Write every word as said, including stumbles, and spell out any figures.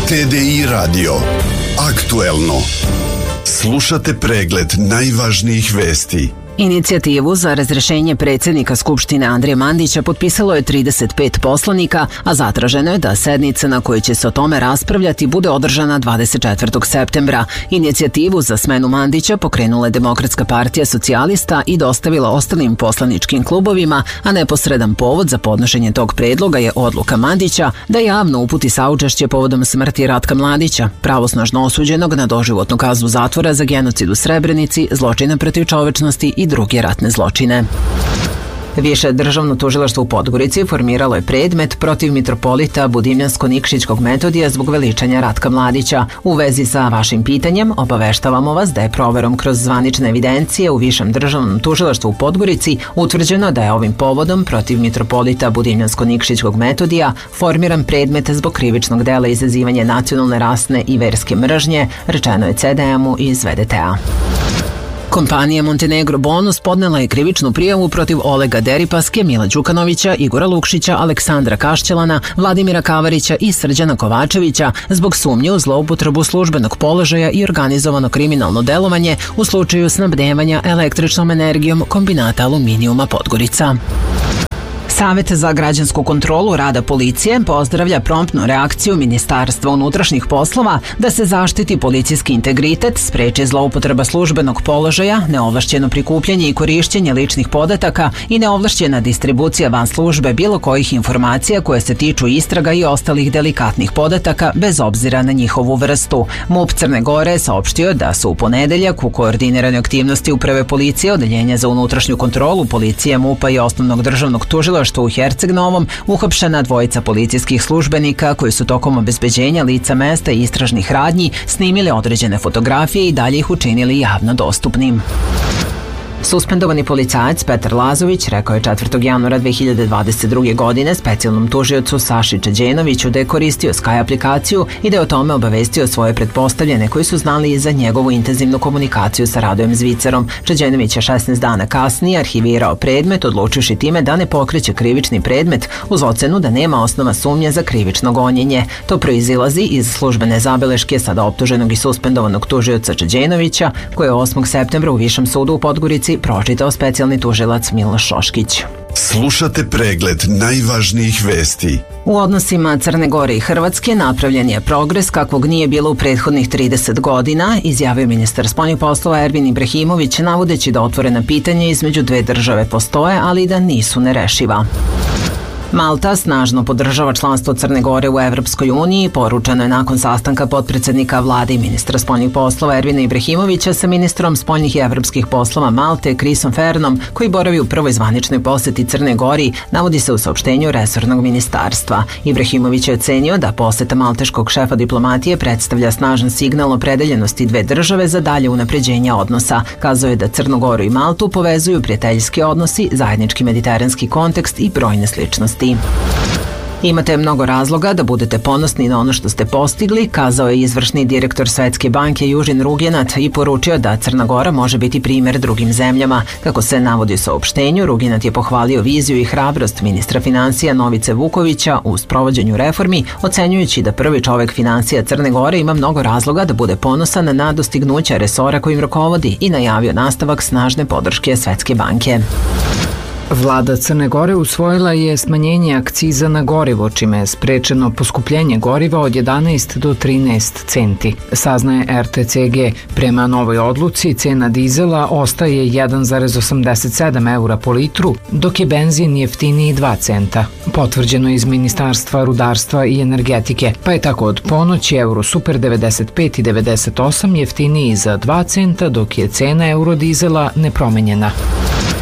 T D I radio. Aktuelno. Slušate pregled najvažnijih vesti. Inicijativu za razrešenje predsjednika Skupštine Andrije Mandića potpisalo je trideset pet poslanika, a zatraženo je da sednica na kojoj će se o tome raspravljati bude održana dvadeset četvrtog septembra. Inicijativu za smenu Mandića pokrenula je Demokratska partija socijalista i dostavila ostalim poslaničkim klubovima, a neposredan povod za podnošenje tog predloga je odluka Mandića da javno uputi saučešće povodom smrti Ratka Mladića, pravosnažno osuđenog na doživotnu kaznu zatvora za genocid u Srebrenici, zločine protiv čovečnosti i druge ratne zločine. Više državno tužilaštvo u Podgorici formiralo je predmet protiv mitropolita Budimljansko-Nikšićkog Metodija zbog veličanja Ratka Mladića. U vezi sa vašim pitanjem obaveštavamo vas da je proverom kroz zvanične evidencije u Višem državnom tužilaštvu u Podgorici utvrđeno da je ovim povodom protiv mitropolita Budimljansko-Nikšićkog Metodija formiran predmet zbog krivičnog dela izazivanja nacionalne, rasne i verske mržnje, rečeno je C D M-u iz V D T-a. Kompanija Montenegro Bonus podnela je krivičnu prijavu protiv Olega Deripaske, Mila Đukanovića, Igora Lukšića, Aleksandra Kašćelana, Vladimira Kavarića i Srđana Kovačevića zbog sumnje u zloupotrebu službenog položaja i organizovano kriminalno delovanje u slučaju snabdevanja električnom energijom kombinata Aluminijuma Podgorica. Savet za građansku kontrolu rada policije pozdravlja promptnu reakciju Ministarstva unutrašnjih poslova da se zaštiti policijski integritet, spreči zloupotreba službenog položaja, neovlašćeno prikupljanje i korišćenje ličnih podataka i neovlašćena distribucija van službe bilo kojih informacija koje se tiču istraga i ostalih delikatnih podataka bez obzira na njihovu vrstu. MUP Crne Gore saopštio da su u ponedeljak u koordiniranoj aktivnosti Uprave policije, Odeljenja za unutrašnju kontrolu policije MUP-a i Osnovnog državnog tužilaštva u Herceg Novom uhapšena dvojica policijskih službenika koji su tokom obezbeđenja lica mesta i istražnih radnji snimili određene fotografije i dalje ih učinili javno dostupnim. Suspendovani policajac Petar Lazović rekao je četvrtog januara dve hiljade dvadeset druge. godine specijalnom tužiocu Saši Čeđenoviću da je koristio Sky aplikaciju i da je o tome obavestio svoje pretpostavljene koji su znali i za njegovu intenzivnu komunikaciju sa Radojem Zvicerom. Čeđenović je šesnaest dana kasnije arhivirao predmet, odlučivši time da ne pokreće krivični predmet uz ocenu da nema osnova sumnje za krivično gonjenje. To proizilazi iz službene zabeleške sada optuženog i suspendovanog tužioca Čeđenovića, koje je osmog septembra u Višem sudu u Podgorici pročitao specijalni tužilac Miloš Šoškić. Slušate pregled najvažnijih vesti. U odnosima Crne Gore i Hrvatske napravljen je progres kakvog nije bilo u prethodnih trideset godina, izjavio ministar spoljnih poslova Ervin Ibrahimović, navodeći da otvorena pitanja između dve države postoje, ali i da nisu nerešiva. Malta snažno podržava članstvo Crne Gore u Evropskoj uniji, poručeno je nakon sastanka potpredsednika vlade i ministra spoljnih poslova Ervina Ibrahimovića sa ministrom spoljnih i evropskih poslova Malte Chrisom Fernom, koji boravi u prvoj zvaničnoj poseti Crne Gori, navodi se u saopštenju resornog ministarstva. Ibrahimović je ocenio da poseta malteškog šefa diplomatije predstavlja snažan signal opredeljenosti dve države za dalje unapređenje odnosa. Kazao je da Crnu Goru i Maltu povezuju prijateljski odnosi, zajednički mediteranski kontekst i brojne sličnosti. Imate mnogo razloga da budete ponosni na ono što ste postigli, kazao je izvršni direktor Svetske banke Južin Ruginat i poručio da Crna Gora može biti primjer drugim zemljama. Kako se navodi u saopštenju, Ruginat je pohvalio viziju i hrabrost ministra financija Novice Vukovića u sprovođenju reformi, ocenjujući da prvi čovek financija Crne Gore ima mnogo razloga da bude ponosan na dostignuća resora kojim rukovodi i najavio nastavak snažne podrške Svetske banke. Vlada Crne Gore usvojila je smanjenje akciza na gorivo, čime je sprečeno poskupljenje goriva od jedanaest do trinaest centi. Saznaje R T C G. Prema novoj odluci, cena dizela ostaje jedan zarez osamdeset sedam eura po litru, dok je benzin jeftiniji dva centa. Potvrđeno iz Ministarstva rudarstva i energetike, pa je tako od ponoći Euro Super devedeset pet i devedeset osam jeftiniji za dva centa, dok je cena eurodizela nepromenjena.